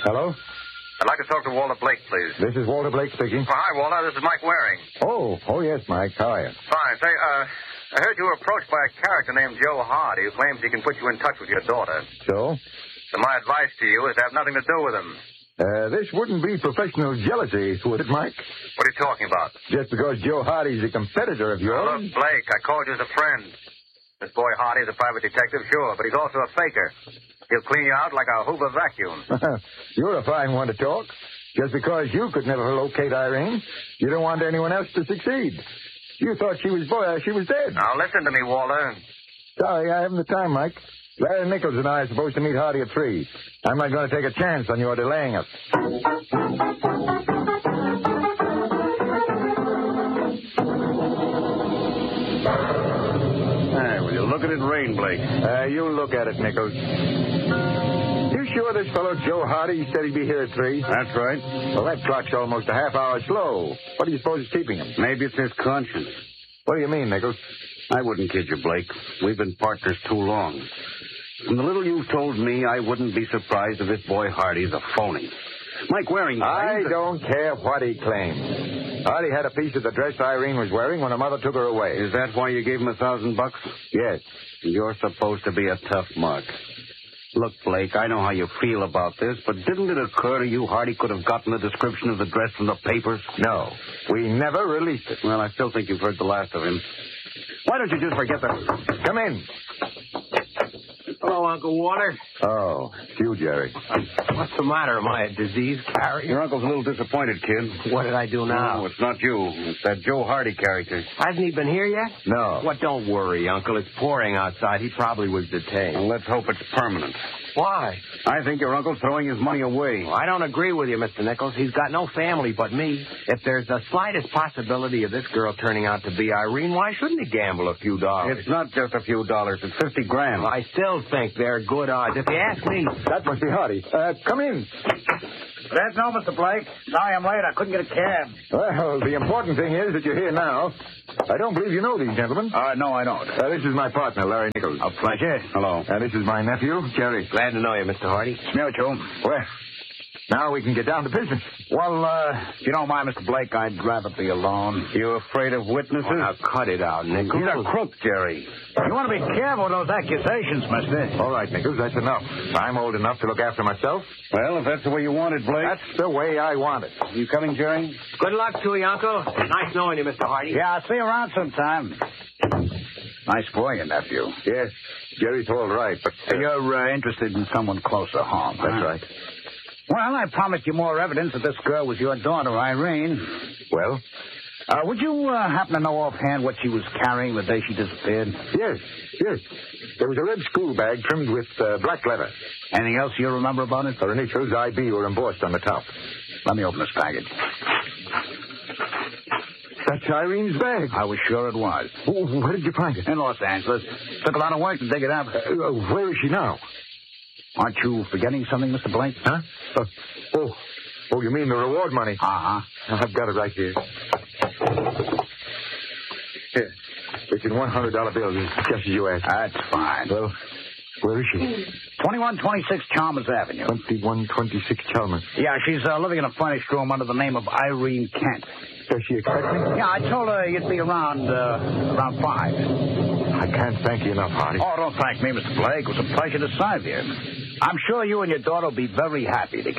Hello? I'd like to talk to Walter Blake, please. This is Walter Blake speaking. Oh, hi, Walter. This is Mike Waring. Oh, yes, Mike. How are you? Fine. Say, I heard you were approached by a character named Joe Hardy who claims he can put you in touch with your daughter. So? So my advice to you is to have nothing to do with him. This wouldn't be professional jealousy, would it, Mike? What are you talking about? Just because Joe Hardy's a competitor of yours? Look, Blake, I called you as a friend. This boy Hardy is a private detective, sure, but he's also a faker. He'll clean you out like a Hoover vacuum. You're a fine one to talk. Just because you could never locate Irene, you don't want anyone else to succeed. You thought she was dead. Now, listen to me, Walter. Sorry, I haven't the time, Mike. Larry Nichols and I are supposed to meet Hardy at 3. I'm not going to take a chance on your delaying us. Hey, will you look at it rain, Blake? You look at it, Nichols. You sure this fellow Joe Hardy said he'd be here at 3? That's right. Well, that clock's almost a half hour slow. What do you suppose is keeping him? Maybe it's his conscience. What do you mean, Nichols? I wouldn't kid you, Blake. We've been partners too long. From the little you've told me, I wouldn't be surprised if this boy Hardy's a phony. Mike Waring claims... I don't care what he claims. Hardy had a piece of the dress Irene was wearing when her mother took her away. Is that why you gave him $1,000? Yes. You're supposed to be a tough mug. Look, Blake, I know how you feel about this, but didn't it occur to you Hardy could have gotten the description of the dress from the papers? No. We never released it. Well, I still think you've heard the last of him. Why don't you just forget that? Come in. Hello, Uncle Walter. Oh, it's you, Jerry. What's the matter? Am I a disease carrier? Your uncle's a little disappointed, kid. What did I do now? No, it's not you. It's that Joe Hardy character. Hasn't he been here yet? No. What, don't worry, Uncle. It's pouring outside. He probably was detained. Well, let's hope it's permanent. Why? I think your uncle's throwing his money away. Well, I don't agree with you, Mr. Nichols. He's got no family but me. If there's the slightest possibility of this girl turning out to be Irene, why shouldn't he gamble a few dollars? It's not just a few dollars. It's $50,000. Well, I still think they're good odds. If you ask me... That must be Hardy. Come in. That's no, Mr. Blake. Sorry I'm late. I couldn't get a cab. Well, the important thing is that you're here now. I don't believe you know these gentlemen. No, I don't. This is my partner, Larry Nichols. A pleasure. Hello. This is my nephew, Jerry. Glad to know you, Mr. Hardy. Mutual. Well, now we can get down to business. Well, if you don't mind, Mr. Blake, I'd rather be alone. You afraid of witnesses? Oh, now, cut it out, Nichols. He's a crook, Jerry. You want to be careful with those accusations, mister. All right, Nichols, that's enough. I'm old enough to look after myself. Well, if that's the way you want it, Blake. That's the way I want it. You coming, Jerry? Good luck to you, Uncle. Nice knowing you, Mr. Hardy. Yeah, I'll see you around sometime. Nice boy, your nephew. Yes, Jerry's all right, but... You're interested in someone closer home, That's right. Well, I promised you more evidence that this girl was your daughter, Irene. Well? Would you happen to know offhand what she was carrying the day she disappeared? Yes. There was a red school bag trimmed with black leather. Anything else you remember about it? Her initials, IB, were embossed on the top. Let me open this package. That's Irene's bag. I was sure it was. Where did you find it? In Los Angeles. Took a lot of work to dig it up. Where is she now? Aren't you forgetting something, Mr. Blake? Huh? Oh, you mean the reward money? Uh-huh. I've got it right here. Here. It's in $100 bills, just as you asked. That's fine. Well, where is she? 2126 Chalmers Avenue. 2126 Chalmers. Yeah, she's living in a furnished room under the name of Irene Kent. Does she expect me? Yeah, I told her you'd be around 5. I can't thank you enough, Hardy. Oh, don't thank me, Mr. Blake. It was a pleasure to serve you. I'm sure you and your daughter will be very happy together.